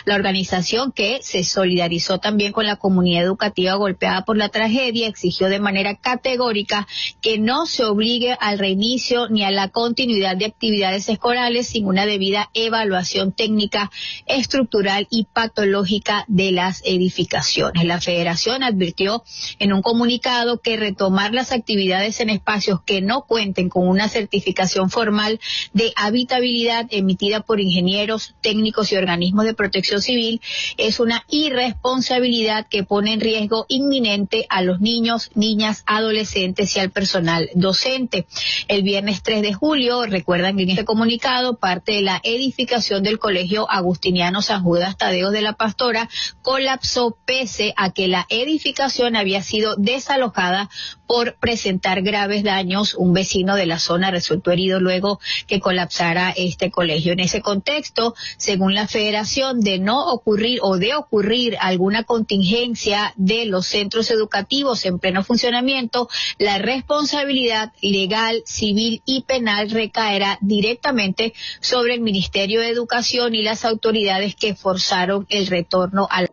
La organización, que se solidarizó también con la comunidad educativa golpeada por la tragedia, exigió de manera categórica que no se obligue al reinicio ni a la continuidad de actividades escolares sin una debida evaluación técnica, estructural y patológica de las edificaciones. La Federación advirtió en un comunicado que retomar las actividades en espacios que no cuenten con una certificación formal de habitabilidad emitida por ingenieros, técnicos y organismos de protección civil es una irresponsabilidad que pone en riesgo inminente a los niños, niñas, adolescentes y al personal docente. El viernes 3 de julio, recuerdan que en este comunicado, parte de la edificación del Colegio Agustiniano San Judas Tadeo de la Pastora colapsó pese a que la edificación había sido desalojada por presentar graves daños. Un vecino de la zona resultó herido luego que colapsara este colegio. En ese contexto, según la Federación, de no ocurrir o de ocurrir alguna contingencia de los centros educativos en pleno funcionamiento, la responsabilidad legal, civil y penal recaerá directamente sobre el Ministerio de Educación y las autoridades que forzaron el retorno a la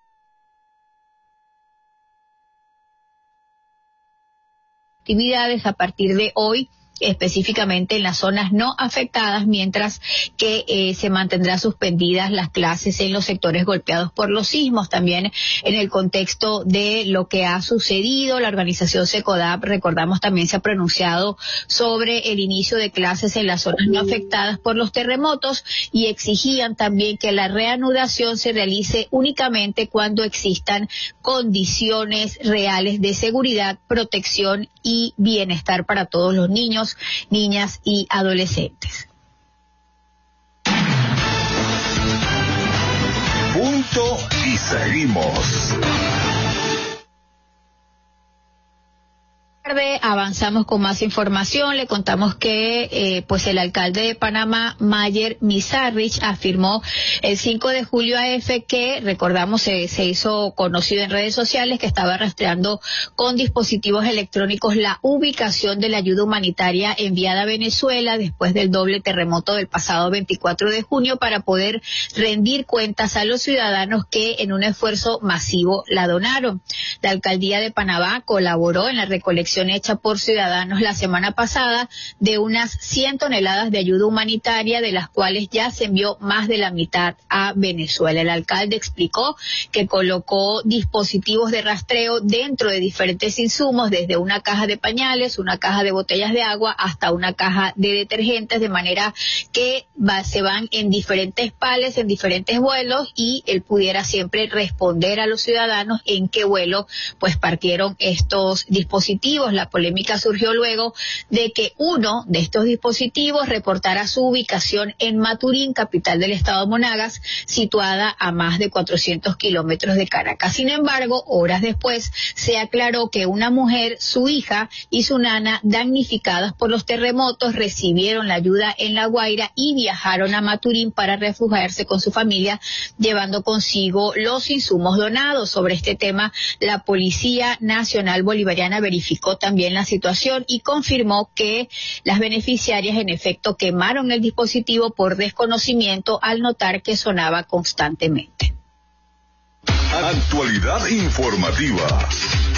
actividades a partir de hoy, específicamente en las zonas no afectadas, mientras que se mantendrán suspendidas las clases en los sectores golpeados por los sismos. También en el contexto de lo que ha sucedido, la organización SECODAP, recordamos, también se ha pronunciado sobre el inicio de clases en las zonas no afectadas por los terremotos y exigían también que la reanudación se realice únicamente cuando existan condiciones reales de seguridad, protección y bienestar para todos los niños, niñas y adolescentes. Punto y seguimos. Avanzamos con más información. Le contamos que pues el alcalde de Panamá, Mayer Mizarrich, afirmó el 5 de julio a EFE que, recordamos, se hizo conocido en redes sociales que estaba rastreando con dispositivos electrónicos la ubicación de la ayuda humanitaria enviada a Venezuela después del doble terremoto del pasado 24 de junio para poder rendir cuentas a los ciudadanos que en un esfuerzo masivo la donaron. La alcaldía de Panamá colaboró en la recolección hecha por ciudadanos la semana pasada de unas 100 toneladas de ayuda humanitaria, de las cuales ya se envió más de la mitad a Venezuela. El alcalde explicó que colocó dispositivos de rastreo dentro de diferentes insumos, desde una caja de pañales, una caja de botellas de agua, hasta una caja de detergentes, de manera que se van en diferentes pales, en diferentes vuelos, y él pudiera siempre responder a los ciudadanos en qué vuelo pues partieron estos dispositivos. La polémica surgió luego de que uno de estos dispositivos reportara su ubicación en Maturín, capital del estado Monagas, situada a más de 400 kilómetros de Caracas. Sin embargo, horas después se aclaró que una mujer, su hija y su nana, damnificadas por los terremotos, recibieron la ayuda en La Guaira y viajaron a Maturín para refugiarse con su familia, llevando consigo los insumos donados. Sobre este tema, la Policía Nacional Bolivariana verificó también la situación y confirmó que las beneficiarias en efecto quemaron el dispositivo por desconocimiento al notar que sonaba constantemente. Actualidad informativa.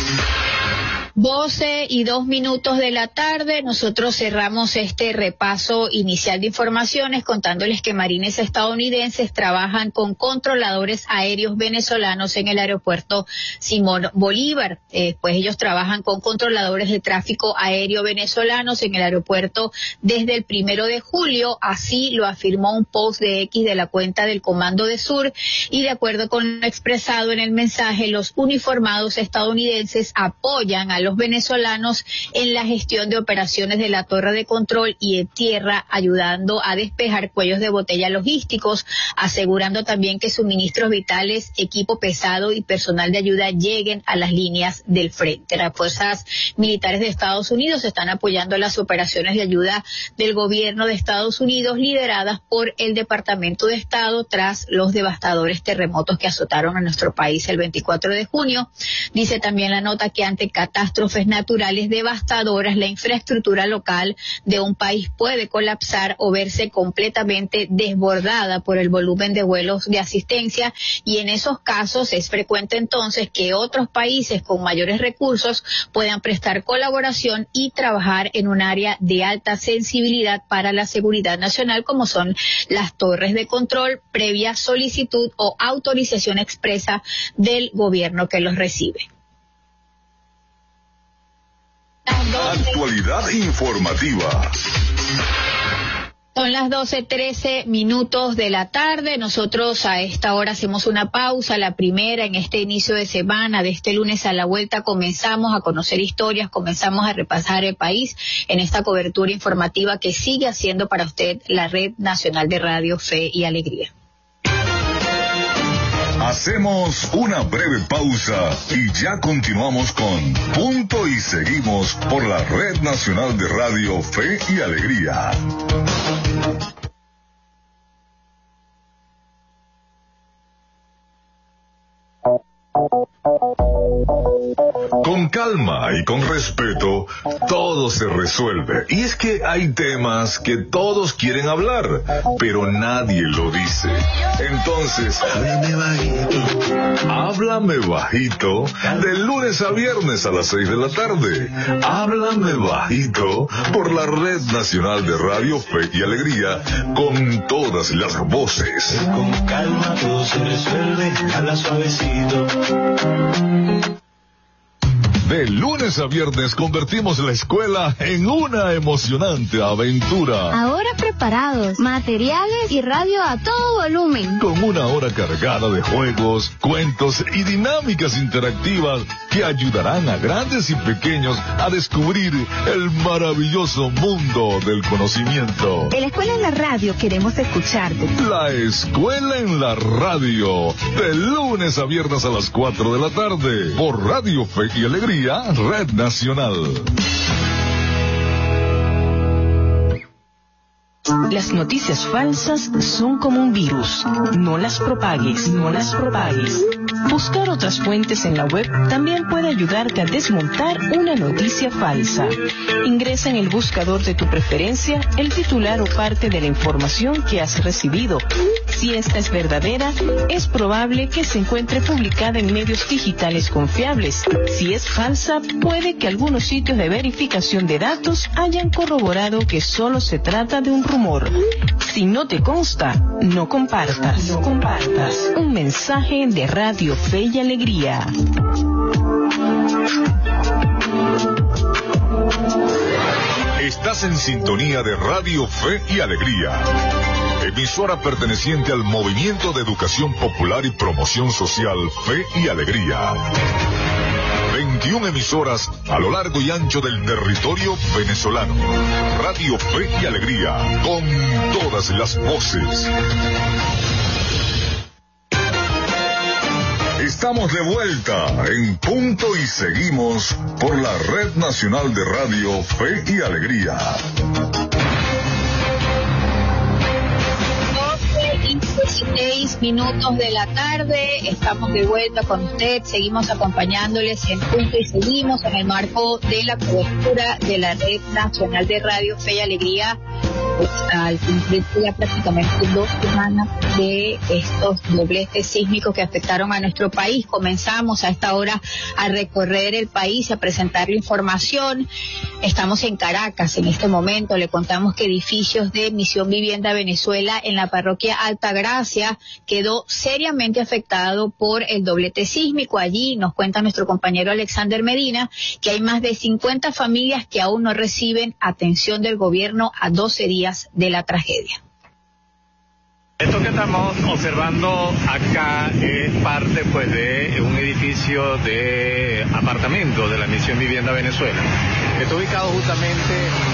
12:02 de la tarde, nosotros cerramos este repaso inicial de informaciones contándoles que marines estadounidenses trabajan con controladores aéreos venezolanos en el aeropuerto Simón Bolívar. Pues ellos trabajan con controladores de tráfico aéreo venezolanos en el aeropuerto desde el 1 de julio, así lo afirmó un post de X de la cuenta del Comando de Sur, y de acuerdo con lo expresado en el mensaje, los uniformados estadounidenses apoyan a los venezolanos en la gestión de operaciones de la torre de control y en tierra, ayudando a despejar cuellos de botella logísticos, asegurando también que suministros vitales, equipo pesado y personal de ayuda lleguen a las líneas del frente. Las fuerzas militares de Estados Unidos están apoyando las operaciones de ayuda del gobierno de Estados Unidos, lideradas por el Departamento de Estado, tras los devastadores terremotos que azotaron a nuestro país el 24 de junio. Dice también la nota que ante catástrofes catástrofes naturales devastadoras, la infraestructura local de un país puede colapsar o verse completamente desbordada por el volumen de vuelos de asistencia, y en esos casos es frecuente entonces que otros países con mayores recursos puedan prestar colaboración y trabajar en un área de alta sensibilidad para la seguridad nacional, como son las torres de control previa solicitud o autorización expresa del gobierno que los recibe. Actualidad informativa. Son las 12:13 de la tarde. Nosotros a esta hora hacemos una pausa, la primera en este inicio de semana. De este lunes a la vuelta comenzamos a conocer historias, comenzamos a repasar el país en esta cobertura informativa que sigue haciendo para usted la Red Nacional de Radio Fe y Alegría. Hacemos una breve pausa y ya continuamos con Punto y Seguimos por la Red Nacional de Radio Fe y Alegría. Con calma y con respeto, todo se resuelve. Y es que hay temas que todos quieren hablar, pero nadie lo dice. Entonces, háblame bajito, de lunes a viernes a las 6 de la tarde. Háblame bajito por la Red Nacional de Radio Fe y Alegría, con todas las voces. Con calma todo se resuelve, habla suavecito. De lunes a viernes convertimos la escuela en una emocionante aventura. Ahora preparados, materiales y radio a todo volumen. Con una hora cargada de juegos, cuentos y dinámicas interactivas que ayudarán a grandes y pequeños a descubrir el maravilloso mundo del conocimiento. En la escuela en la radio queremos escucharte. La escuela en la radio, de lunes a viernes a las 4 de la tarde, por Radio Fe y Alegría, Red Nacional. Las noticias falsas son como un virus. No las propagues, no las propagues. Buscar otras fuentes en la web también puede ayudarte a desmontar una noticia falsa. Ingresa en el buscador de tu preferencia el titular o parte de la información que has recibido. Si esta es verdadera, es probable que se encuentre publicada en medios digitales confiables. Si es falsa, puede que algunos sitios de verificación de datos hayan corroborado que solo se trata de un rumor. Si no te consta, no compartas. No compartas. Un mensaje de Radio Fe y Alegría. Estás en sintonía de Radio Fe y Alegría, emisora perteneciente al Movimiento de Educación Popular y Promoción Social Fe y Alegría. 21 emisoras a lo largo y ancho del territorio venezolano. Radio Fe y Alegría, con todas las voces. Estamos de vuelta en Punto y Seguimos por la Red Nacional de Radio Fe y Alegría. 12:16 de la tarde, estamos de vuelta con usted, seguimos acompañándoles en Punto y Seguimos en el marco de la cobertura de la Red Nacional de Radio Fe y Alegría, pues, al cumplir ya prácticamente 2 semanas de estos dobletes sísmicos que afectaron a nuestro país. Comenzamos a esta hora a recorrer el país, a presentarle información. Estamos en Caracas en este momento, le contamos que edificios de Misión Vivienda Venezuela en la parroquia Altagracia quedó seriamente afectado por el doblete sísmico. Allí nos cuenta nuestro compañero Alexander Medina que hay más de 50 familias que aún no reciben atención del gobierno a 12 días de la tragedia. Esto que estamos observando acá es parte pues de un edificio de apartamentos de la Misión Vivienda Venezuela. Está ubicado justamente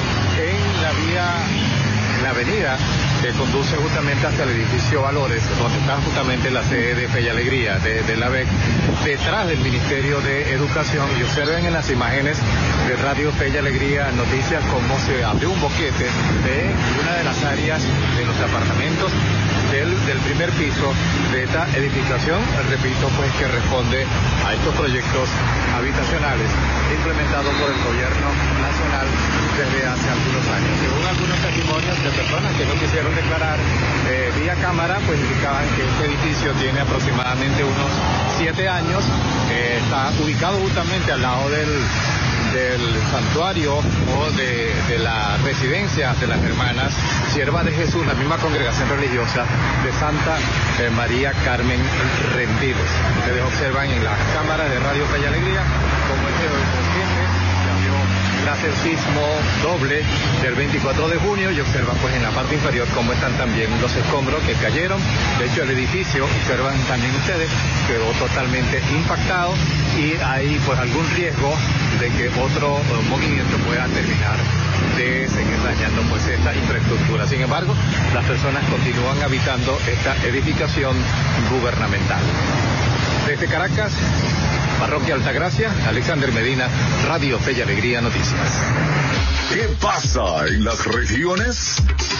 en la avenida que conduce justamente hacia el edificio Valores, donde está justamente la sede de Fe y Alegría, de la BEC, detrás del Ministerio de Educación. Y observen en las imágenes de Radio Fe y Alegría Noticias cómo se abrió un boquete de una de las áreas de los apartamentos del primer piso de esta edificación, repito, pues que responde a estos proyectos habitacionales implementados por el gobierno nacional desde hace algunos años. Según algunos testimonios de personas que no quisieron declarar vía cámara, pues indicaban que este edificio tiene aproximadamente unos 7 años, está ubicado justamente al lado del santuario o de la residencia de las hermanas Sierva de Jesús, la misma congregación religiosa de Santa María Carmen Rendiles. Ustedes observan en las cámaras de Radio Fe y Alegría como este 8 de septiembre tras el sismo doble del 24 de junio y observan pues en la parte inferior cómo están también los escombros que cayeron. De hecho el edificio, observan también ustedes, quedó totalmente impactado y hay pues algún riesgo de que otro movimiento pueda terminar de seguir dañando pues esta infraestructura. Sin embargo, las personas continúan habitando esta edificación gubernamental. Desde Caracas, Parroquia Altagracia, Alexander Medina, Radio Fe y Alegría Noticias. ¿Qué pasa en las regiones?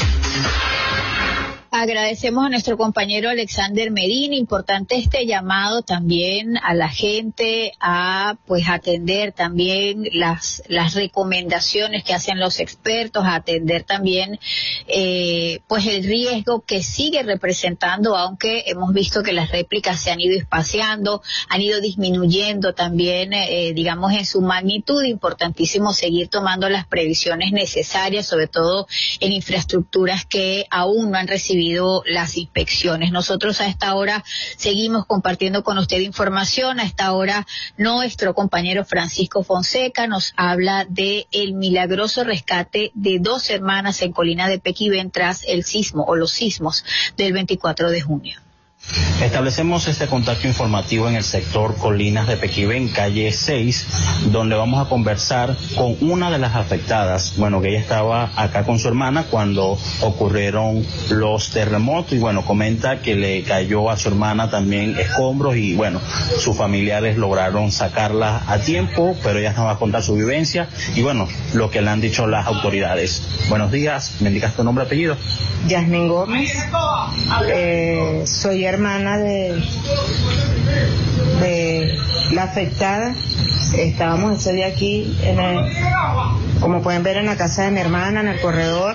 Agradecemos a nuestro compañero Alexander Medina. Importante este llamado también a la gente a pues atender también las recomendaciones que hacen los expertos, a atender también pues el riesgo que sigue representando, aunque hemos visto que las réplicas se han ido espaciando, han ido disminuyendo también digamos en su magnitud. Importantísimo seguir tomando las previsiones necesarias, sobre todo en infraestructuras que aún no han recibido las inspecciones. Nosotros a esta hora seguimos compartiendo con usted información. A esta hora nuestro compañero Francisco Fonseca nos habla de el milagroso rescate de 2 hermanas en Colina de Pequibén tras el sismo o los sismos del 24 de junio. Establecemos este contacto informativo en el sector Colinas de Pequibén, calle 6, donde vamos a conversar con una de las afectadas. Bueno, que ella estaba acá con su hermana cuando ocurrieron los terremotos y bueno, comenta que le cayó a su hermana también escombros y bueno, sus familiares lograron sacarla a tiempo, pero ella nos va a contar su vivencia y bueno, lo que le han dicho las autoridades. Buenos días, ¿me indicas tu nombre y apellido? Yasmin Gómez, soy hermana de la afectada. Estábamos ese día aquí, como pueden ver, en la casa de mi hermana, en el corredor.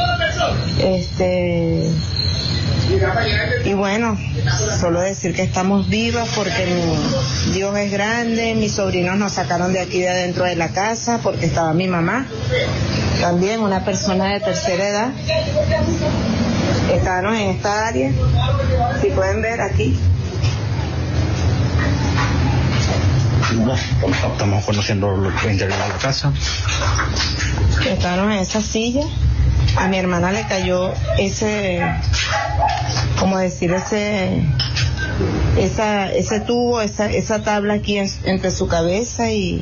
Y bueno, solo decir que estamos vivas porque Dios es grande. Mis sobrinos nos sacaron de aquí de adentro de la casa porque estaba mi mamá, también una persona de tercera edad. Estábamos en esta área, si pueden ver aquí. Estamos conociendo lo interior de la casa. Estábamos en esa silla. A mi hermana le cayó ese tubo, esa tabla aquí entre su cabeza y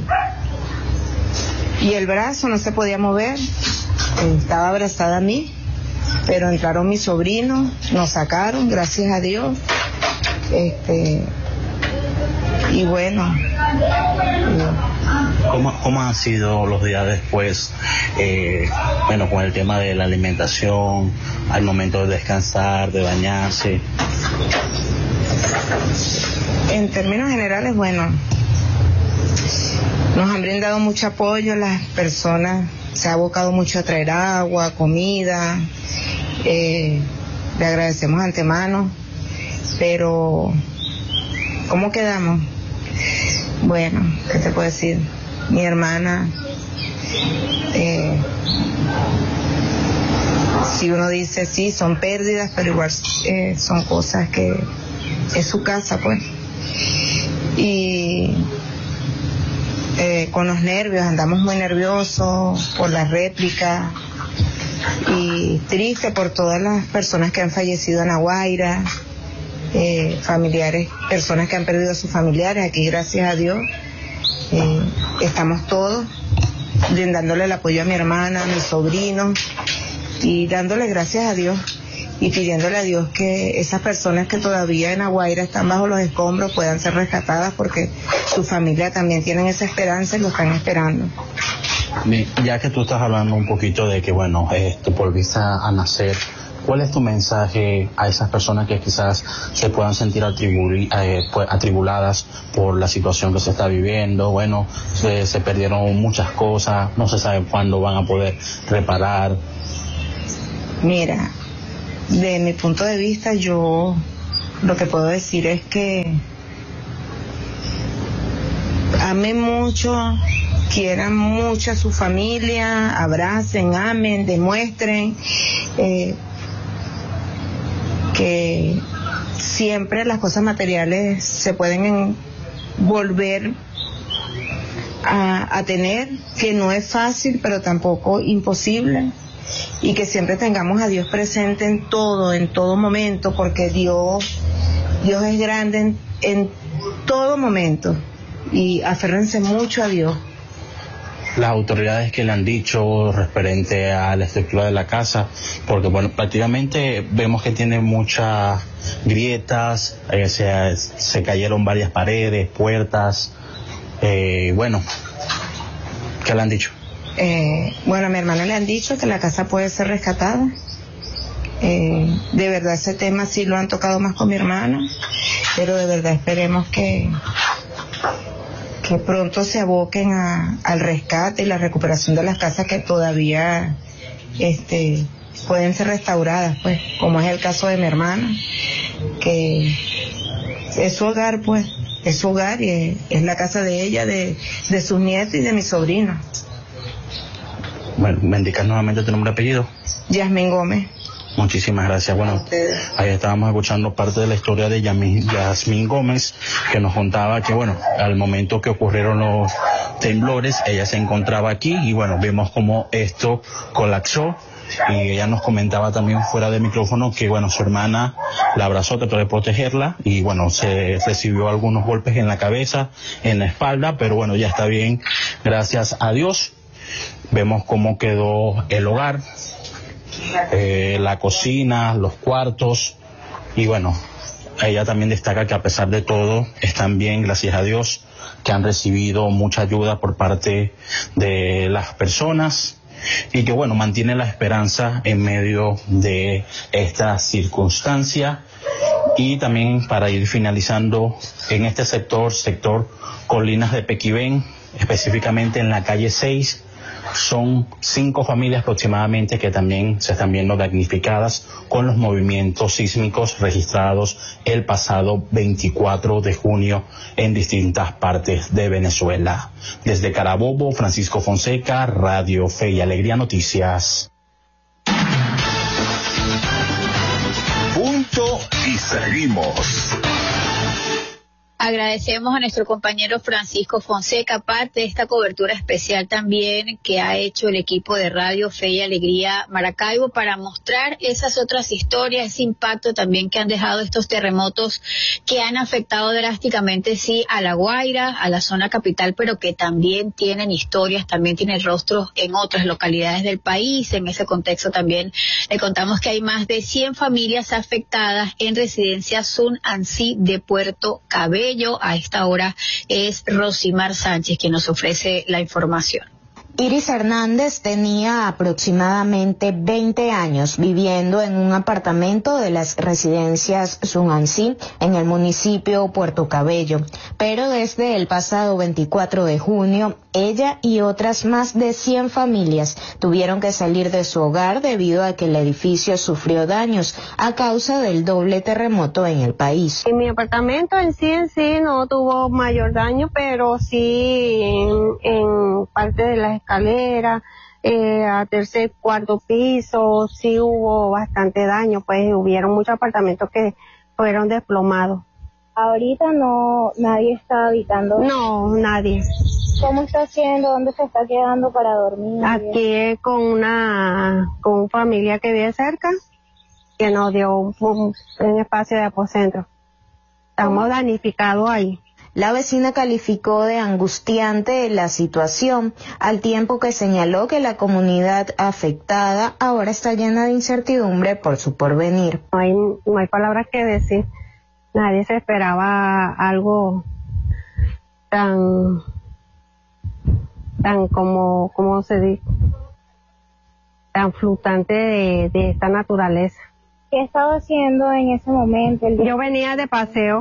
el brazo, no se podía mover. Estaba abrazada a mí, pero entraron mis sobrinos, nos sacaron, gracias a Dios. Y bueno. ¿Cómo han sido los días después, bueno, con el tema de la alimentación, al momento de descansar, de bañarse? En términos generales, bueno, nos han brindado mucho apoyo, las personas se ha abocado mucho a traer agua, comida, le agradecemos antemano, pero ¿cómo quedamos? Bueno, ¿qué te puedo decir? Mi hermana, si uno dice sí, son pérdidas, pero igual son cosas que es su casa, pues. Y con los nervios, andamos muy nerviosos por la réplica y triste por todas las personas que han fallecido en La Guaira, familiares, personas que han perdido a sus familiares. Aquí, gracias a Dios, estamos todos brindándole el apoyo a mi hermana, a mis sobrinos y dándole gracias a Dios y pidiéndole a Dios que esas personas que todavía en La Guaira están bajo los escombros puedan ser rescatadas, porque su familia también tienen esa esperanza y lo están esperando. Ya que tú estás hablando un poquito de que, bueno, tú volviste a nacer, ¿cuál es tu mensaje a esas personas que quizás se puedan sentir atribuladas por la situación que se está viviendo? Bueno, se perdieron muchas cosas, no se sabe cuándo van a poder reparar. Mira, de mi punto de vista, yo lo que puedo decir es que amen mucho, quieran mucho a su familia, abracen, amen, demuestren que siempre las cosas materiales se pueden volver a tener, que no es fácil, pero tampoco imposible, y que siempre tengamos a Dios presente en todo momento, porque Dios es grande en todo momento, y aférrense mucho a Dios. Las autoridades que le han dicho referente a la estructura de la casa, porque bueno, prácticamente vemos que tiene muchas grietas, se cayeron varias paredes, puertas, bueno, ¿qué le han dicho? Bueno, a mi hermana le han dicho que la casa puede ser rescatada. De verdad ese tema sí lo han tocado más con mi hermana, pero de verdad esperemos que pronto se aboquen al rescate y la recuperación de las casas que todavía pueden ser restauradas, pues, como es el caso de mi hermana, que es su hogar, pues, es su hogar y es la casa de ella, de sus nietos y de mis sobrinos. Bueno, ¿me indicas nuevamente tu nombre y apellido? Yasmín Gómez. Muchísimas gracias. Bueno, ahí estábamos escuchando parte de la historia de Yasmín Gómez, que nos contaba que, bueno, al momento que ocurrieron los temblores, ella se encontraba aquí y, bueno, vemos cómo esto colapsó. Y ella nos comentaba también fuera de micrófono que, bueno, su hermana la abrazó, trató de protegerla y, bueno, se recibió algunos golpes en la cabeza, en la espalda, pero, bueno, ya está bien, gracias a Dios. Vemos cómo quedó el hogar. La cocina, los cuartos, y bueno, ella también destaca que a pesar de todo están bien, gracias a Dios, que han recibido mucha ayuda por parte de las personas y que bueno, mantiene la esperanza en medio de esta circunstancia. Y también para ir finalizando, en este sector Colinas de Pequibén, específicamente en la calle 6, son 5 familias aproximadamente que también se están viendo damnificadas con los movimientos sísmicos registrados el pasado 24 de junio en distintas partes de Venezuela. Desde Carabobo, Francisco Fonseca, Radio Fe y Alegría Noticias. Punto y seguimos. Agradecemos a nuestro compañero Francisco Fonseca, parte de esta cobertura especial también que ha hecho el equipo de Radio Fe y Alegría Maracaibo para mostrar esas otras historias, ese impacto también que han dejado estos terremotos que han afectado drásticamente, sí, a La Guaira, a la zona capital, pero que también tienen historias, también tienen rostros en otras localidades del país. En ese contexto también le contamos que hay más de 100 familias afectadas en residencia Sun Ansí de Puerto Cabello. A esta hora es Rosimar Sánchez quien nos ofrece la información. Iris Hernández tenía aproximadamente 20 años viviendo en un apartamento de las residencias Sunancí en el municipio Puerto Cabello, pero desde el pasado 24 de junio ella y otras más de 100 familias tuvieron que salir de su hogar debido a que el edificio sufrió daños a causa del doble terremoto en el país. En mi apartamento en sí no tuvo mayor daño, pero sí en parte de las escaleras, a tercer, cuarto piso, sí hubo bastante daño, pues hubieron muchos apartamentos que fueron desplomados. Ahorita nadie está habitando. No, nadie. ¿Cómo está haciendo? ¿Dónde se está quedando para dormir? Aquí con una familia que vive cerca, que nos dio un espacio de apocentro. Estamos damnificados ahí. La vecina calificó de angustiante la situación, al tiempo que señaló que la comunidad afectada ahora está llena de incertidumbre por su porvenir. No hay palabras que decir. Nadie se esperaba algo tan tan como se dice, tan flotante de esta naturaleza. ¿Qué estaba haciendo en ese momento? Yo venía de paseo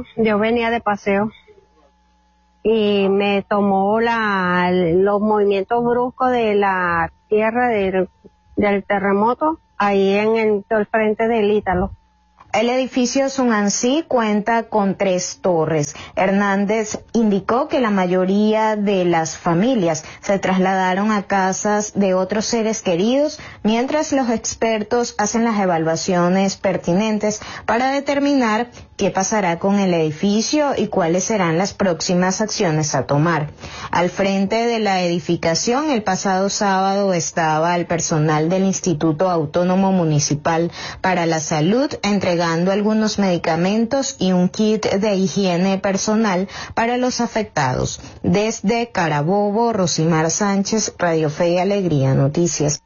y me tomó los movimientos bruscos de la tierra del terremoto ahí en el frente del Ítalo. El edificio Sunansi cuenta con 3 torres. Hernández indicó que la mayoría de las familias se trasladaron a casas de otros seres queridos, mientras los expertos hacen las evaluaciones pertinentes para determinar qué pasará con el edificio y cuáles serán las próximas acciones a tomar. Al frente de la edificación, el pasado sábado estaba el personal del Instituto Autónomo Municipal para la Salud entregando algunos medicamentos y un kit de higiene personal para los afectados. Desde Carabobo, Rosimar Sánchez, Radio Fe y Alegría Noticias.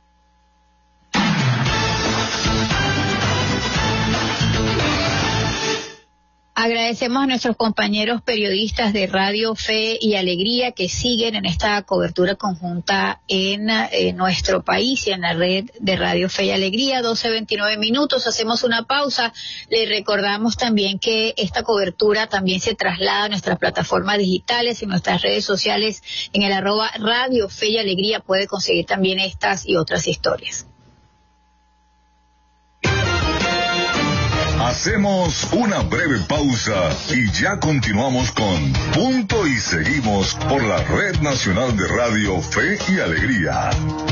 Agradecemos a nuestros compañeros periodistas de Radio Fe y Alegría que siguen en esta cobertura conjunta en nuestro país y en la red de Radio Fe y Alegría. 12:29 minutos, hacemos una pausa. Les recordamos también que esta cobertura también se traslada a nuestras plataformas digitales y nuestras redes sociales en el @Radio Fe y Alegría. Puede conseguir también estas y otras historias. Hacemos una breve pausa y ya continuamos con Punto y Seguimos por la Red Nacional de Radio Fe y Alegría.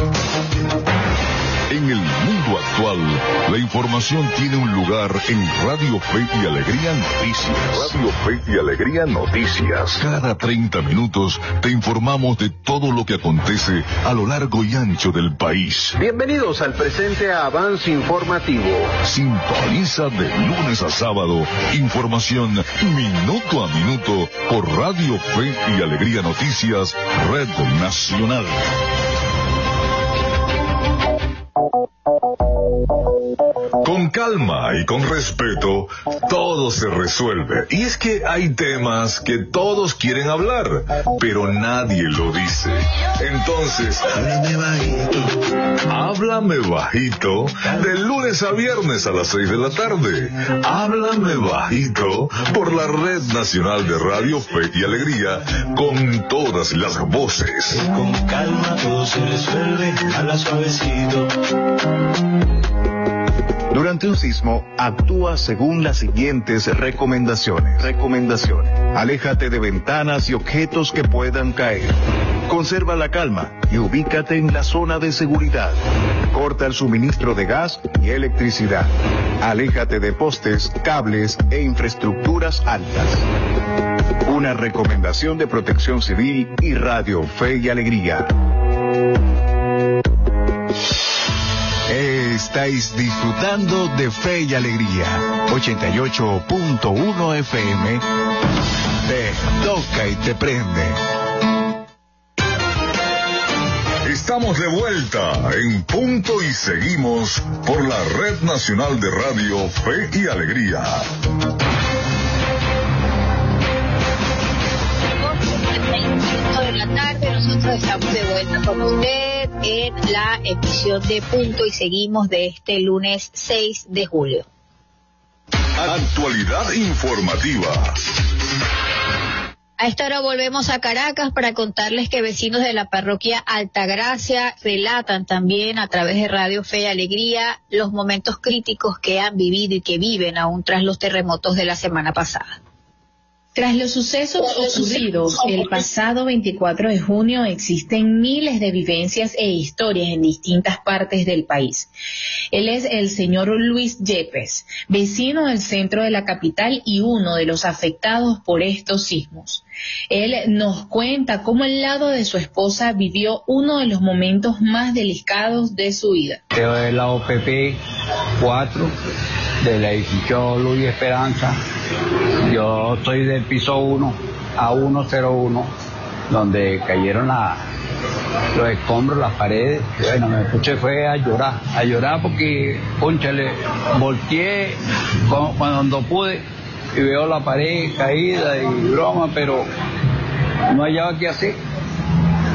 En el mundo actual, la información tiene un lugar en Radio Fe y Alegría Noticias. Radio Fe y Alegría Noticias. Cada 30 minutos te informamos de todo lo que acontece a lo largo y ancho del país. Bienvenidos al presente Avance Informativo. Sintoniza de lunes a sábado información minuto a minuto por Radio Fe y Alegría Noticias, Red Nacional. Con calma y con respeto, todo se resuelve. Y es que hay temas que todos quieren hablar, pero nadie lo dice. Entonces, háblame bajito, de lunes a viernes a las 6 de la tarde. Háblame bajito por la Red Nacional de Radio Fe y Alegría, con todas las voces. Con calma todo se resuelve, habla suavecito. Durante un sismo, actúa según las siguientes recomendaciones. Aléjate de ventanas y objetos que puedan caer. Conserva la calma y ubícate en la zona de seguridad. Corta el suministro de gas y electricidad. Aléjate de postes, cables e infraestructuras altas. Una recomendación de Protección Civil y Radio Fe y Alegría. Estáis disfrutando de Fe y Alegría, 88.1 FM, te toca y te prende. Estamos de vuelta en Punto y Seguimos por la Red Nacional de Radio Fe y Alegría. De la tarde, nosotros estamos de vuelta con usted en la emisión de Punto y Seguimos de este lunes 6 de julio. Actualidad informativa. A esta hora volvemos a Caracas para contarles que vecinos de la parroquia Altagracia relatan también a través de Radio Fe y Alegría los momentos críticos que han vivido y que viven aún tras los terremotos de la semana pasada. Tras los sucesos ocurridos el pasado 24 de junio, existen miles de vivencias e historias en distintas partes del país. Él es el señor Luis Yepes, vecino del centro de la capital y uno de los afectados por estos sismos. Él nos cuenta cómo al lado de su esposa vivió uno de los momentos más delicados de su vida. De la OPP 4, del edificio Luis Esperanza. Yo estoy del piso 1 a 101, donde cayeron los escombros, las paredes. Bueno, me escuché fue a llorar porque, cónchale, volteé cuando pude y veo la pared caída y broma, pero no hallaba qué hacer.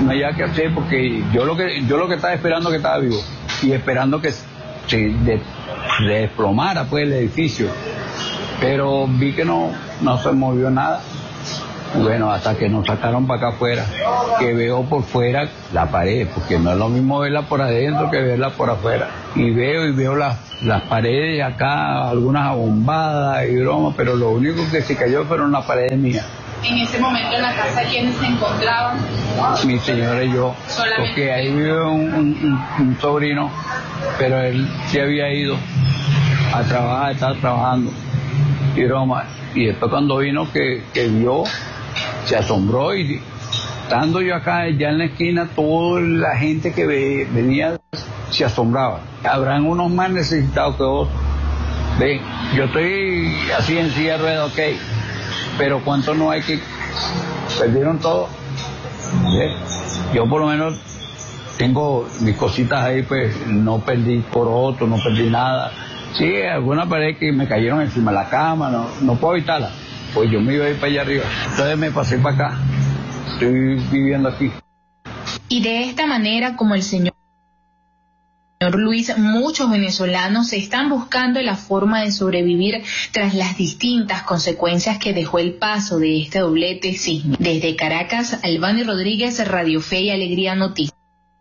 no había que hacer, porque yo lo que estaba esperando que estaba vivo y esperando que se desplomara pues el edificio, pero vi que no se movió nada. Bueno, hasta que nos sacaron para acá afuera, que veo por fuera la pared, porque no es lo mismo verla por adentro que verla por afuera. Y veo las paredes acá, algunas abombadas y bromas, pero lo único que se cayó fueron las paredes mías. En ese momento en la casa, ¿quiénes se encontraban? Mi señora y yo, porque ahí vive un sobrino, pero él se había ido a trabajar, estaba trabajando y broma. Y después cuando vino que vio, se asombró, y estando yo acá ya en la esquina, toda la gente que venía se asombraba. Habrán unos más necesitados que otros. Ven, yo estoy así en silla de ruedas, ok, pero ¿cuántos no hay que perdieron todo? ¿Ven? Yo por lo menos tengo mis cositas ahí, pues no perdí por otro, no perdí nada. Sí, alguna pared que me cayeron encima de la cama, no puedo evitarla. Pues yo me iba a ir para allá arriba. Entonces me pasé para acá. Estoy viviendo aquí. Y de esta manera, como el señor Luis, muchos venezolanos están buscando la forma de sobrevivir tras las distintas consecuencias que dejó el paso de este doblete sísmico. Desde Caracas, Albany Rodríguez, Radio Fe y Alegría Noticias.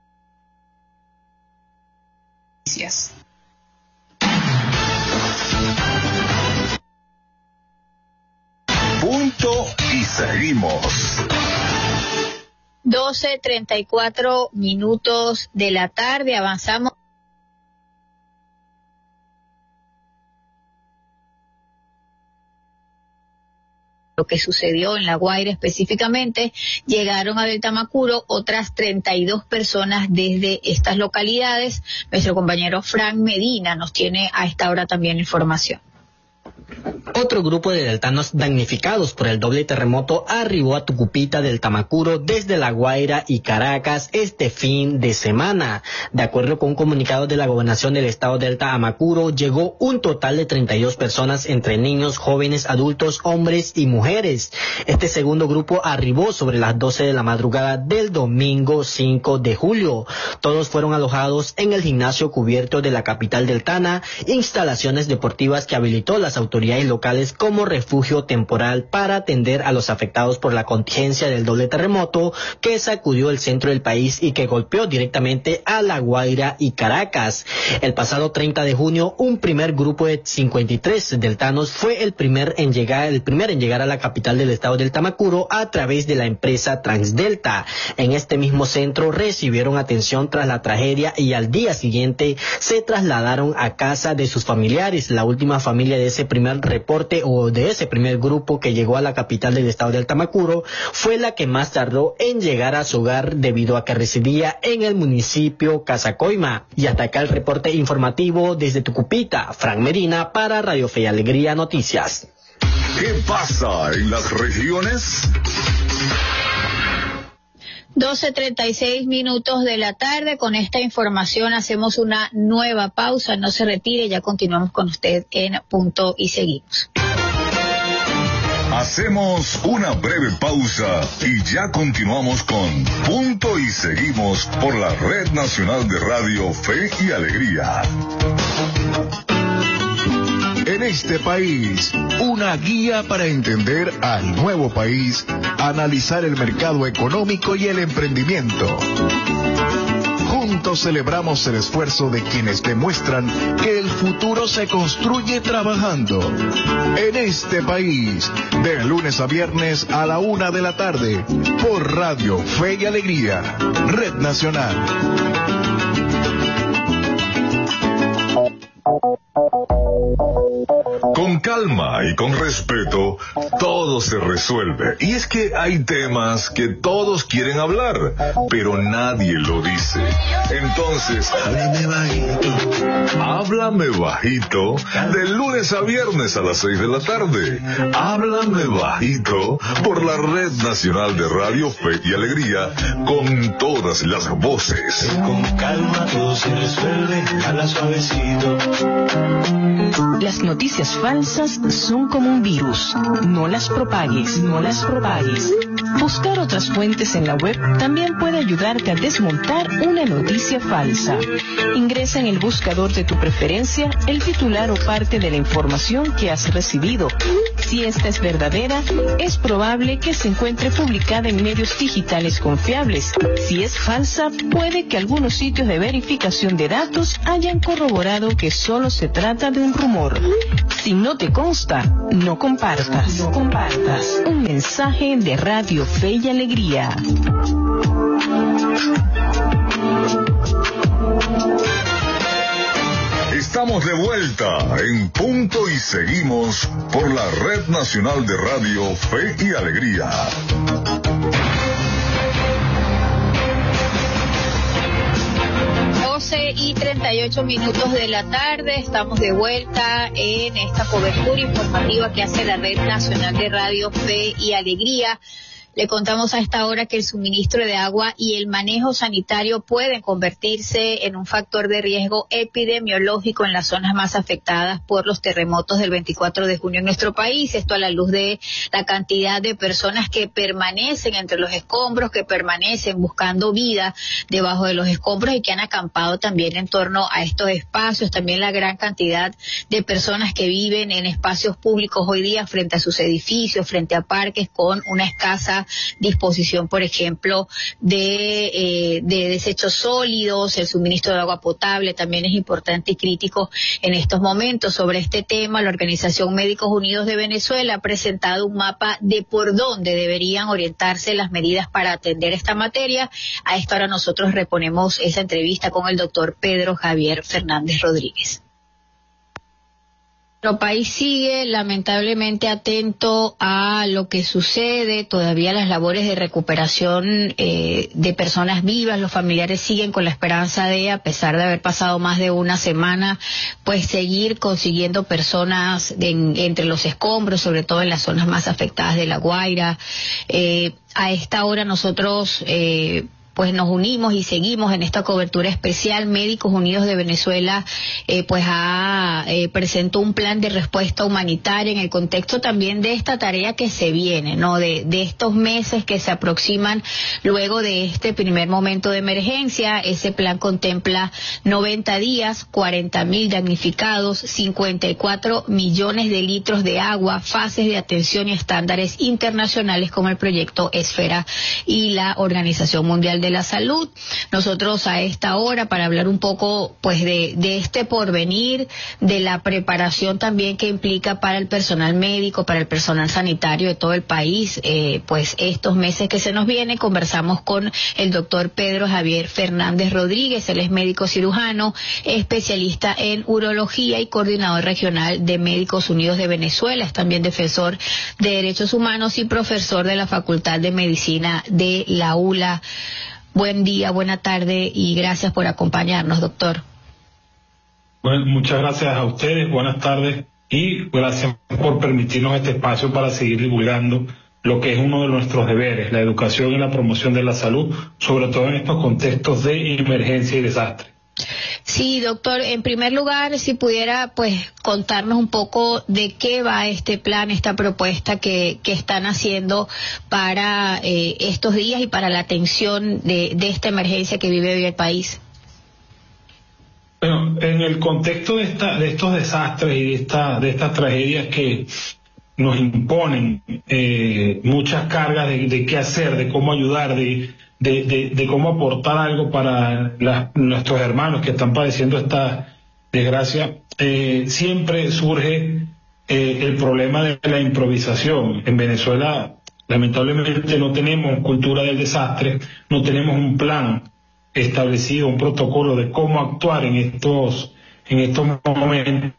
Punto y seguimos. 12:34 de la tarde, avanzamos. Lo que sucedió en La Guaira específicamente, llegaron a Del Tamacuro otras 32 personas desde estas localidades. Nuestro compañero Frank Medina nos tiene a esta hora también información. Otro grupo de deltanos damnificados por el doble terremoto arribó a Tucupita del Tamacuro desde La Guaira y Caracas este fin de semana. De acuerdo con un comunicado de la Gobernación del Estado del Tamacuro, llegó un total de 32 personas entre niños, jóvenes, adultos, hombres y mujeres. Este segundo grupo arribó sobre las 12 de la madrugada del domingo 5 de julio. Todos fueron alojados en el gimnasio cubierto de la capital del Tana, instalaciones deportivas que habilitó las autoridades locales como refugio temporal para atender a los afectados por la contingencia del doble terremoto que sacudió el centro del país y que golpeó directamente a La Guaira y Caracas. El pasado 30 de junio, un primer grupo de 53 deltanos fue el primer en llegar a la capital del estado del Tamacuro a través de la empresa Transdelta. En este mismo centro recibieron atención tras la tragedia y al día siguiente se trasladaron a casa de sus familiares. La última familia de ese primer reporte o de ese primer grupo que llegó a la capital del estado del Tamacuro fue la que más tardó en llegar a su hogar debido a que residía en el municipio Casacoima. Y hasta acá el reporte informativo desde Tucupita. Frank Medina para Radio Fe y Alegría Noticias. ¿Qué pasa en las regiones? 12:36 de la tarde. Con esta información hacemos una nueva pausa. No se retire, ya continuamos con usted en Punto y Seguimos. Hacemos una breve pausa y ya continuamos con Punto y Seguimos por la Red Nacional de Radio Fe y Alegría. En este país, una guía para entender al nuevo país, analizar el mercado económico y el emprendimiento. Juntos celebramos el esfuerzo de quienes demuestran que el futuro se construye trabajando. En este país, de lunes a viernes a la 1 de la tarde, por Radio Fe y Alegría, Red Nacional. Con calma y con respeto, todo se resuelve. Y es que hay temas que todos quieren hablar, pero nadie lo dice. Entonces, háblame bajito, de lunes a viernes a las 6 de la tarde. Háblame bajito por la Red Nacional de Radio Fe y Alegría, con todas las voces. Con calma todo se resuelve, habla suavecito. Las noticias falsas son como un virus. No las propagues, no las propagues. Buscar otras fuentes en la web también puede ayudarte a desmontar una noticia falsa. Ingresa en el buscador de tu preferencia el titular o parte de la información que has recibido. Si esta es verdadera, es probable que se encuentre publicada en medios digitales confiables. Si es falsa, puede que algunos sitios de verificación de datos hayan corroborado que solo se trata de un rumor. Si no te consta, no compartas. No compartas. Un mensaje de Radio Fe y Alegría. Estamos de vuelta en punto y seguimos por la Red Nacional de Radio Fe y Alegría. Y 38 minutos de la tarde, estamos de vuelta en esta cobertura informativa que hace la Red Nacional de Radio Fe y Alegría. Le contamos a esta hora que el suministro de agua y el manejo sanitario pueden convertirse en un factor de riesgo epidemiológico en las zonas más afectadas por los terremotos del 24 de junio en nuestro país. Esto a la luz de la cantidad de personas que permanecen entre los escombros, que permanecen buscando vida debajo de los escombros y que han acampado también en torno a estos espacios. También la gran cantidad de personas que viven en espacios públicos hoy día frente a sus edificios, frente a parques, con una escasa disposición, por ejemplo, de desechos sólidos. El suministro de agua potable también es importante y crítico en estos momentos. Sobre este tema, la Organización Médicos Unidos de Venezuela ha presentado un mapa de por dónde deberían orientarse las medidas para atender esta materia. A esta hora nosotros reponemos esa entrevista con el doctor Pedro Javier Fernández Rodríguez. Nuestro país sigue lamentablemente atento a lo que sucede, todavía las labores de recuperación de personas vivas, los familiares siguen con la esperanza de, a pesar de haber pasado más de una semana, pues seguir consiguiendo personas entre los escombros, sobre todo en las zonas más afectadas de La Guaira. A esta hora nosotros pues nos unimos y seguimos en esta cobertura especial. Médicos Unidos de Venezuela presentó un plan de respuesta humanitaria en el contexto también de esta tarea que se viene, ¿no? De estos meses que se aproximan luego de este primer momento de emergencia. Ese plan contempla 90 días, 40,000 damnificados, 54 millones de litros de agua, fases de atención y estándares internacionales como el proyecto Esfera y la Organización Mundial de la Salud. Nosotros a esta hora, para hablar un poco pues de este porvenir, de la preparación también que implica para el personal médico, para el personal sanitario de todo el país, pues estos meses que se nos vienen, conversamos con el doctor Pedro Javier Fernández Rodríguez. Él es médico cirujano, especialista en urología y coordinador regional de Médicos Unidos de Venezuela. Es también defensor de derechos humanos y profesor de la Facultad de Medicina de la ULA. Buen día, buena tarde y gracias por acompañarnos, doctor. Bueno, muchas gracias a ustedes, buenas tardes y gracias por permitirnos este espacio para seguir divulgando lo que es uno de nuestros deberes, la educación y la promoción de la salud, sobre todo en estos contextos de emergencia y desastre. Sí, doctor, en primer lugar, si pudiera pues contarnos un poco de qué va este plan, esta propuesta que están haciendo para estos días y para la atención de esta emergencia que vive hoy el país. Bueno, en el contexto de estos desastres y de estas tragedias que nos imponen muchas cargas de qué hacer, de cómo ayudar, de cómo aportar algo para nuestros hermanos que están padeciendo esta desgracia, siempre surge el problema de la improvisación. En Venezuela, lamentablemente, no tenemos cultura del desastre, no tenemos un plan establecido, un protocolo de cómo actuar en estos momentos,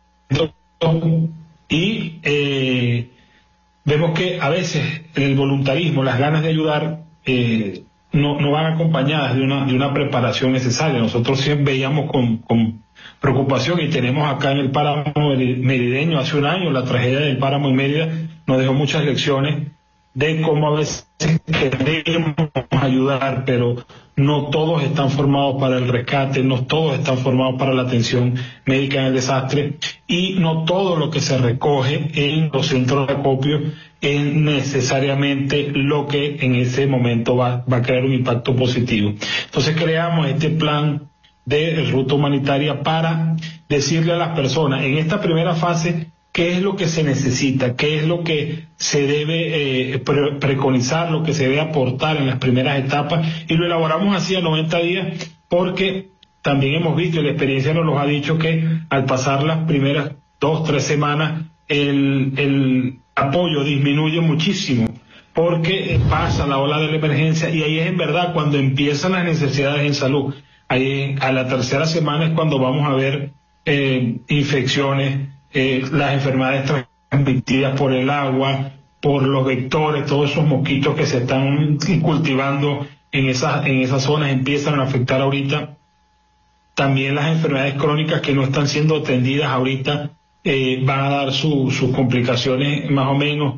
y vemos que a veces el voluntarismo, las ganas de ayudar, no van acompañadas de una preparación necesaria. Nosotros siempre veíamos con preocupación, y tenemos acá en el páramo merideño hace un año, la tragedia del páramo en Mérida nos dejó muchas lecciones de cómo a veces queremos ayudar, pero no todos están formados para el rescate, no todos están formados para la atención médica en el desastre, y no todo lo que se recoge en los centros de acopio es necesariamente lo que en ese momento va a crear un impacto positivo. Entonces creamos este plan de ruta humanitaria para decirle a las personas en esta primera fase qué es lo que se necesita, qué es lo que se debe preconizar, lo que se debe aportar en las primeras etapas, y lo elaboramos así a 90 días porque también hemos visto, y la experiencia nos lo ha dicho, que al pasar las primeras 2-3 semanas el apoyo disminuye muchísimo porque pasa la ola de la emergencia, y ahí es en verdad cuando empiezan las necesidades en salud. Ahí a la tercera semana es cuando vamos a ver infecciones, las enfermedades transmitidas por el agua, por los vectores, todos esos mosquitos que se están cultivando en esas zonas empiezan a afectar ahorita. También las enfermedades crónicas que no están siendo atendidas ahorita van a dar sus complicaciones más o menos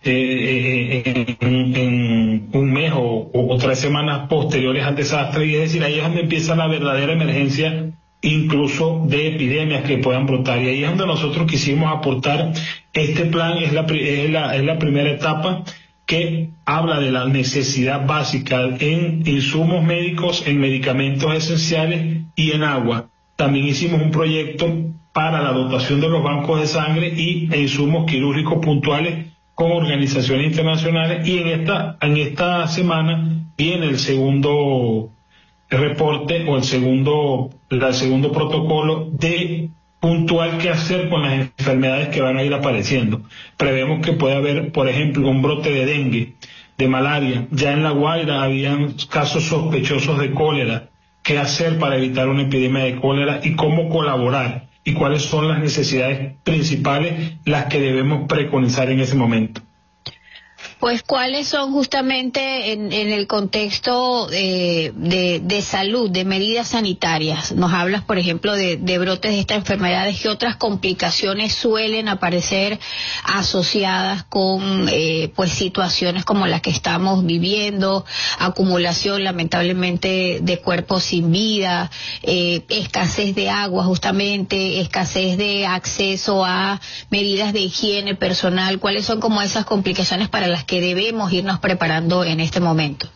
en un mes o 3 semanas posteriores al desastre, y es decir, ahí es donde empieza la verdadera emergencia, incluso de epidemias que puedan brotar, y ahí es donde nosotros quisimos aportar. Este plan es la primera etapa que habla de la necesidad básica en insumos médicos, en medicamentos esenciales y en agua. También hicimos un proyecto para la dotación de los bancos de sangre y insumos quirúrgicos puntuales con organizaciones internacionales, y en esta semana viene el segundo reporte o el segundo protocolo de puntual qué hacer con las enfermedades que van a ir apareciendo. Prevemos que puede haber, por ejemplo, un brote de dengue, de malaria. Ya en La Guaira habían casos sospechosos de cólera. ¿Qué hacer para evitar una epidemia de cólera y cómo colaborar? ¿Y cuáles son las necesidades principales, las que debemos preconizar en ese momento? Pues, ¿cuáles son justamente en el contexto de salud, de medidas sanitarias? Nos hablas, por ejemplo, de brotes de estas enfermedades. ¿Qué otras complicaciones suelen aparecer asociadas con pues situaciones como las que estamos viviendo? Acumulación, lamentablemente, de cuerpos sin vida, escasez de agua, justamente, escasez de acceso a medidas de higiene personal. ¿Cuáles son como esas complicaciones para las que debemos irnos preparando en este momento?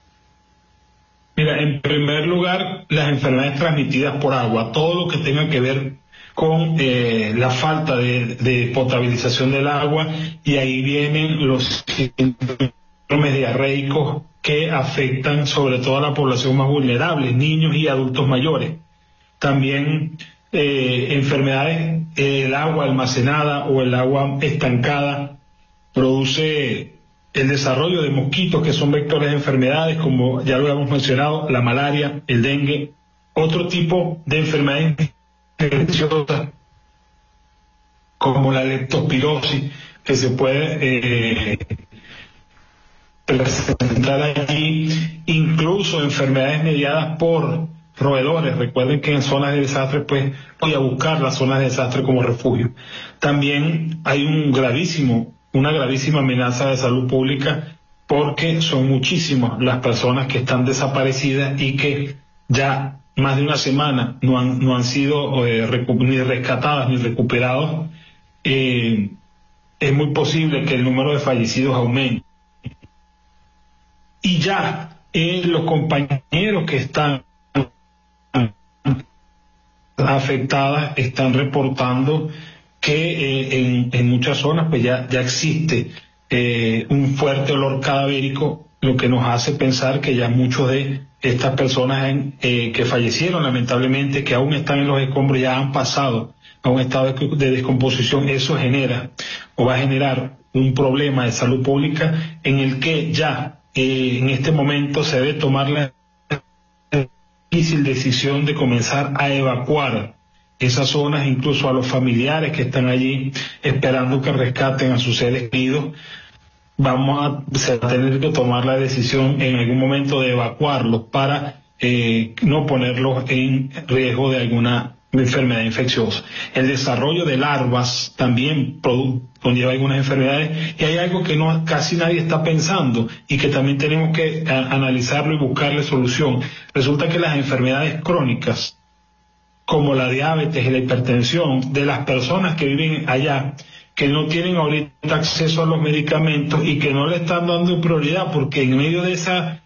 Mira, en primer lugar, las enfermedades transmitidas por agua, todo lo que tenga que ver con la falta de potabilización del agua, y ahí vienen los síndromes diarreicos que afectan sobre todo a la población más vulnerable, niños y adultos mayores. También enfermedades, el agua almacenada o el agua estancada produce el desarrollo de mosquitos que son vectores de enfermedades, como ya lo hemos mencionado, la malaria, el dengue, otro tipo de enfermedades infecciosas como la leptospirosis, que se puede presentar allí, incluso enfermedades mediadas por roedores. Recuerden que en zonas de desastre, pues voy a buscar las zonas de desastre como refugio. También hay una gravísima amenaza de salud pública, porque son muchísimas las personas que están desaparecidas y que ya más de una semana no han sido ni rescatadas ni recuperados. Es muy posible que el número de fallecidos aumente. Y ya los compañeros que están afectadas están reportando que en muchas zonas pues ya existe un fuerte olor cadavérico, lo que nos hace pensar que ya muchos de estas personas que fallecieron lamentablemente, que aún están en los escombros, ya han pasado a un estado de descomposición. Eso genera o va a generar un problema de salud pública en el que ya en este momento se debe tomar la difícil decisión de comenzar a evacuar esas zonas, incluso a los familiares que están allí esperando que rescaten a sus seres queridos. Vamos a tener que tomar la decisión en algún momento de evacuarlos para no ponerlos en riesgo de alguna enfermedad infecciosa. El desarrollo de larvas también conlleva algunas enfermedades, y hay algo que casi nadie está pensando y que también tenemos que analizarlo y buscarle solución. Resulta que las enfermedades crónicas, como la diabetes y la hipertensión, de las personas que viven allá, que no tienen ahorita acceso a los medicamentos y que no le están dando prioridad, porque en medio de esa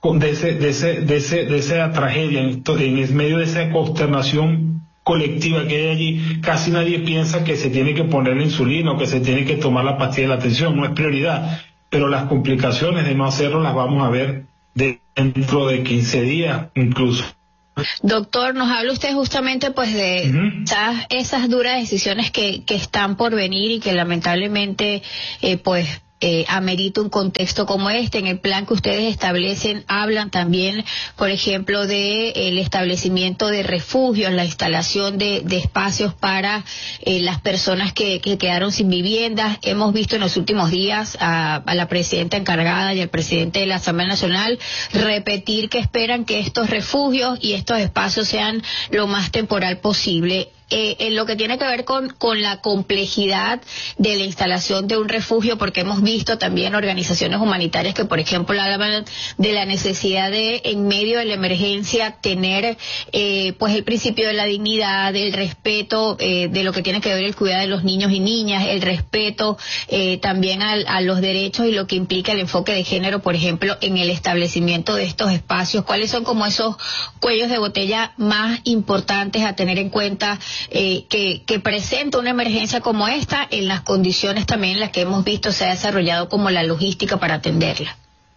tragedia, en medio de esa consternación colectiva que hay allí, casi nadie piensa que se tiene que poner la insulina o que se tiene que tomar la pastilla de la tensión, no es prioridad, pero las complicaciones de no hacerlo las vamos a ver dentro de 15 días incluso. Doctor, nos habla usted justamente pues de esas duras decisiones que están por venir y que lamentablemente amerita un contexto como este. En el plan que ustedes establecen hablan también, por ejemplo, de el establecimiento de refugios, la instalación de espacios para las personas que quedaron sin viviendas. Hemos visto en los últimos días a la presidenta encargada y al presidente de la Asamblea Nacional repetir que esperan que estos refugios y estos espacios sean lo más temporal posible. En lo que tiene que ver con la complejidad de la instalación de un refugio, porque hemos visto también organizaciones humanitarias que, por ejemplo, hablan de la necesidad de, en medio de la emergencia, tener pues el principio de la dignidad, del respeto, de lo que tiene que ver el cuidado de los niños y niñas, el respeto también a los derechos y lo que implica el enfoque de género, por ejemplo, en el establecimiento de estos espacios. ¿Cuáles son como esos cuellos de botella más importantes a tener en cuenta que presenta una emergencia como esta, en las condiciones también en las que hemos visto se ha desarrollado como la logística para atenderla?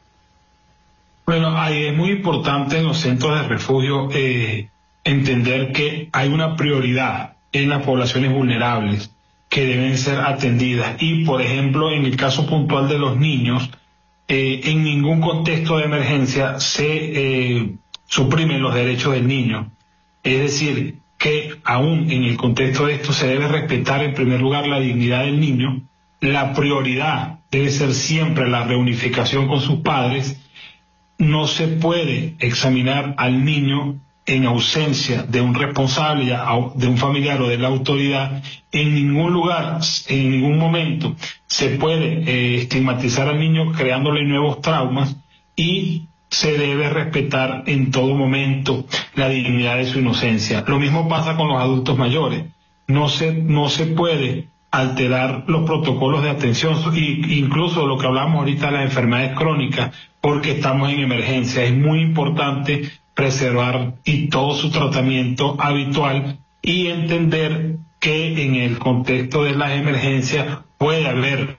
Bueno, ahí es muy importante en los centros de refugio entender que hay una prioridad en las poblaciones vulnerables que deben ser atendidas, y por ejemplo en el caso puntual de los niños, en ningún contexto de emergencia se suprimen los derechos del niño, es decir, que aún en el contexto de esto se debe respetar en primer lugar la dignidad del niño. La prioridad debe ser siempre la reunificación con sus padres. No se puede examinar al niño en ausencia de un responsable, de un familiar o de la autoridad. En ningún lugar, en ningún momento se puede estigmatizar al niño creándole nuevos traumas, y se debe respetar en todo momento la dignidad de su inocencia. Lo mismo pasa con los adultos mayores. No se puede alterar los protocolos de atención, incluso lo que hablamos ahorita de las enfermedades crónicas, porque estamos en emergencia. Es muy importante preservar y todo su tratamiento habitual, y entender que en el contexto de las emergencias puede haber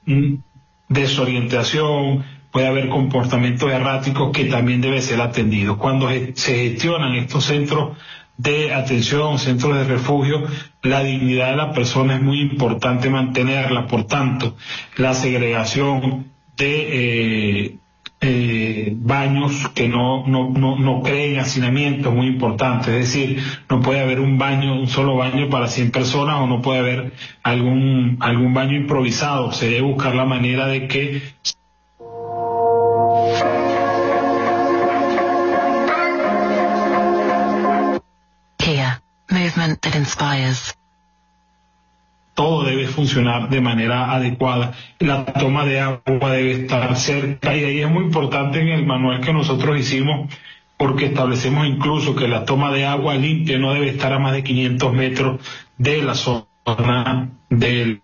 desorientación, puede haber comportamientos erráticos que también debe ser atendido. Cuando se gestionan estos centros de atención, centros de refugio, la dignidad de la persona es muy importante mantenerla. Por tanto, la segregación de baños que no creen hacinamiento es muy importante. Es decir, no puede haber un solo baño para 100 personas, o no puede haber algún baño improvisado. Se debe buscar la manera de que movement that inspires. Todo debe funcionar de manera adecuada. La toma de agua debe estar cerca, y ahí es muy importante en el manual que nosotros hicimos, porque establecemos incluso que la toma de agua limpia no debe estar a más de 500 metros de la zona del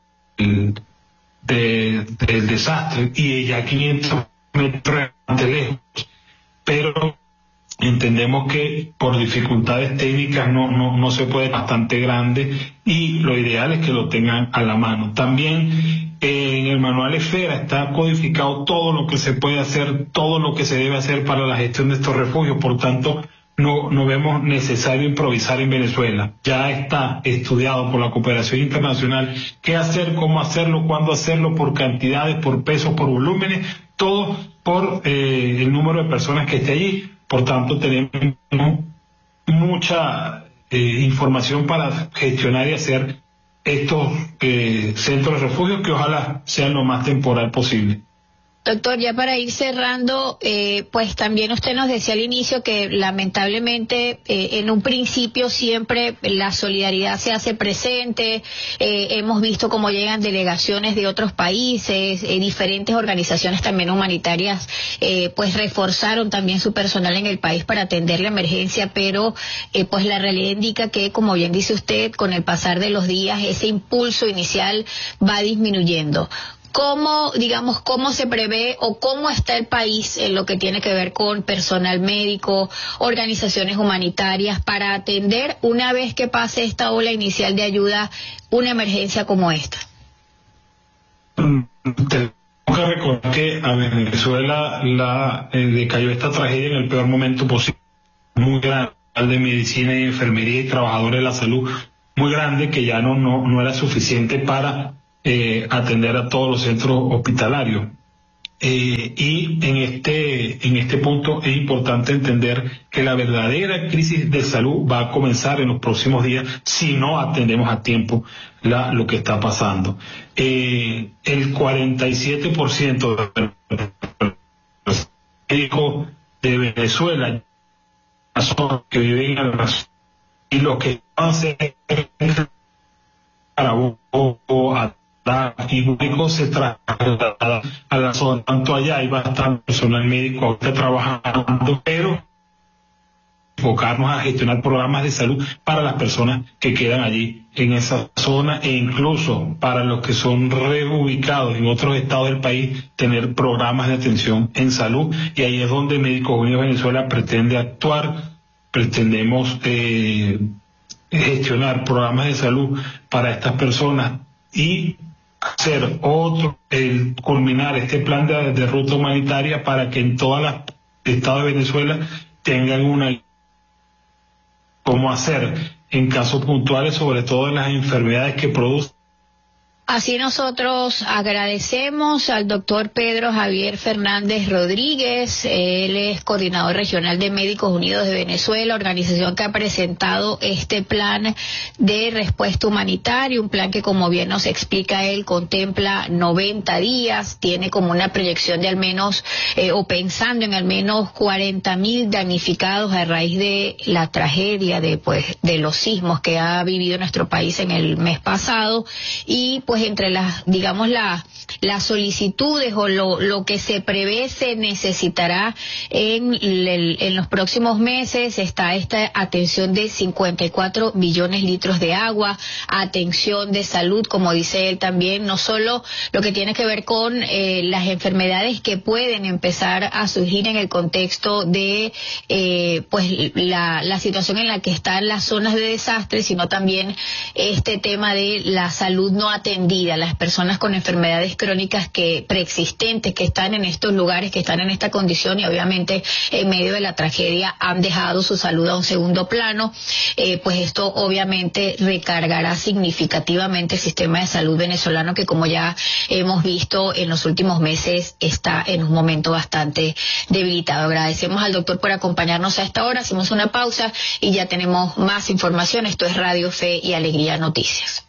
desastre, y ya 500 metros es bastante lejos. Pero entendemos que por dificultades técnicas no se puede, bastante grande, y lo ideal es que lo tengan a la mano. También en el manual Esfera está codificado todo lo que se puede hacer, todo lo que se debe hacer para la gestión de estos refugios. Por tanto, no vemos necesario improvisar en Venezuela. Ya está estudiado por la cooperación internacional qué hacer, cómo hacerlo, cuándo hacerlo, por cantidades, por pesos, por volúmenes, todo por el número de personas que esté allí. Por tanto, tenemos mucha información para gestionar y hacer estos centros de refugio, que ojalá sean lo más temporal posible. Doctor, ya para ir cerrando, pues también usted nos decía al inicio que lamentablemente en un principio siempre la solidaridad se hace presente. Hemos visto cómo llegan delegaciones de otros países, diferentes organizaciones también humanitarias pues reforzaron también su personal en el país para atender la emergencia, pero pues la realidad indica que, como bien dice usted, con el pasar de los días ese impulso inicial va disminuyendo. ¿Cómo se prevé o cómo está el país en lo que tiene que ver con personal médico, organizaciones humanitarias, para atender, una vez que pase esta ola inicial de ayuda, una emergencia como esta? Tengo que recordar que a Venezuela le cayó esta tragedia en el peor momento posible, muy grande, de medicina y enfermería y trabajadores de la salud, muy grande, que ya no era suficiente para atender a todos los centros hospitalarios. Y en este punto es importante entender que la verdadera crisis de salud va a comenzar en los próximos días si no atendemos a tiempo lo que está pasando. El 47% de los médicos de Venezuela que viven en la zona, y lo que hacen y médicos se traslada a la zona, tanto allá hay bastante personal médico ahorita trabajando, pero enfocarnos a gestionar programas de salud para las personas que quedan allí en esa zona, e incluso para los que son reubicados en otros estados del país, tener programas de atención en salud. Y ahí es donde Médicos Unidos Venezuela pretende actuar. Pretendemos gestionar programas de salud para estas personas y hacer culminar este plan de ruta humanitaria para que en todos los estados de Venezuela tengan cómo hacer en casos puntuales, sobre todo en las enfermedades que producen. Así nosotros agradecemos al doctor Pedro Javier Fernández Rodríguez. Él es coordinador regional de Médicos Unidos de Venezuela, organización que ha presentado este plan de respuesta humanitaria, un plan que, como bien nos explica él, contempla 90 días, tiene como una proyección de al menos, o pensando en al menos 40,000 damnificados a raíz de la tragedia de los sismos que ha vivido nuestro país en el mes pasado. Y pues entre las solicitudes o lo que se prevé se necesitará en los próximos meses está esta atención de 54 millones de litros de agua, atención de salud, como dice él también, no solo lo que tiene que ver con las enfermedades que pueden empezar a surgir en el contexto de la situación en la que están las zonas de desastre, sino también este tema de la salud no atendida, las personas con enfermedades crónicas preexistentes que están en estos lugares, que están en esta condición y obviamente en medio de la tragedia han dejado su salud a un segundo plano. Pues esto obviamente recargará significativamente el sistema de salud venezolano, que, como ya hemos visto en los últimos meses, está en un momento bastante debilitado. Agradecemos al doctor por acompañarnos a esta hora. Hacemos una pausa y ya tenemos más información. Esto es Radio Fe y Alegría Noticias.